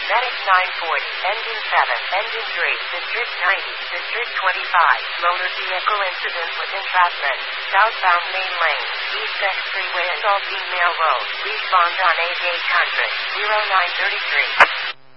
Medic 940, Engine 7, Engine 3, District 90, District 25, motor vehicle incident with entrapment, southbound main lane, East X Freeway and Aldine Mail Road, respond on 8800, 0933.